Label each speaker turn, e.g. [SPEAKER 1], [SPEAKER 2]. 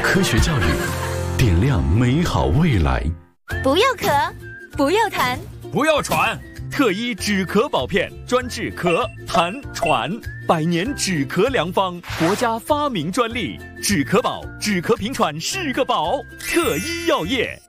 [SPEAKER 1] 科学教育，点亮美好未来。
[SPEAKER 2] 不要咳，不要痰，
[SPEAKER 3] 不要喘。特医止咳保片，专治咳、痰、喘，100年止咳良方，国家发明专利。止咳宝，止咳平喘是个宝。特医药业。